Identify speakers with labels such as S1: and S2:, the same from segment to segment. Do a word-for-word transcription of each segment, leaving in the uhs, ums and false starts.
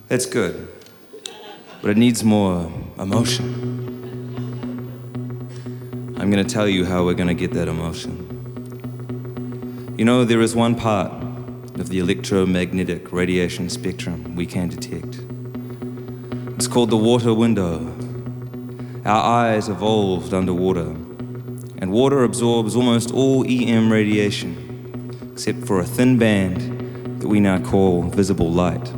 S1: That's good, but it needs more emotion. I'm gonna tell you how we're gonna get that emotion. You know, there is one part of the electromagnetic radiation spectrum we can detect. It's called the water window. Our eyes evolved underwater, and water absorbs almost all E M radiation, except for a thin band that we now call visible light.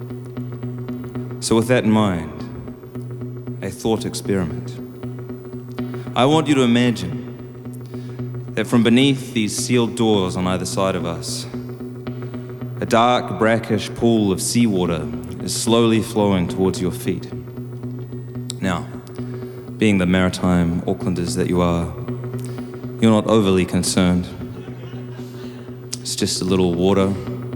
S1: So with that in mind, a thought experiment. I want you to imagine that from beneath these sealed doors on either side of us, a dark, brackish pool of seawater is slowly flowing towards your feet. Now, being the maritime Aucklanders that you are, you're not overly concerned. It's just a little water.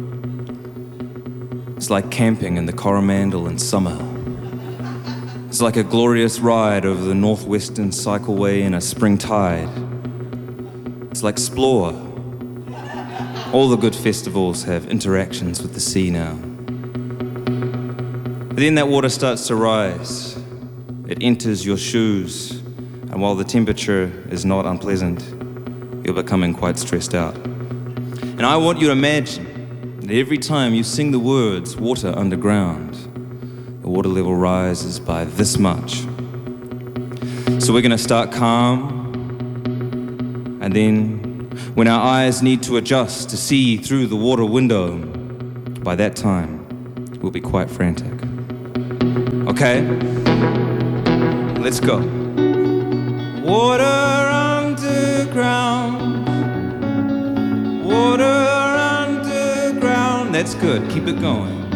S1: It's like camping in the Coromandel in summer. It's like a glorious ride over the Northwestern Cycleway in a spring tide. It's like Splore. All the good festivals have interactions with the sea now. But then that water starts to rise. It enters your shoes, and while the temperature is not unpleasant, you're becoming quite stressed out. And I want you to imagine that every time you sing the words water underground, the water level rises by this much. So we're gonna start calm, and then when our eyes need to adjust to see through the water window, by that time, we'll be quite frantic. Okay? Let's go. Water underground, water underground. That's good, keep it going.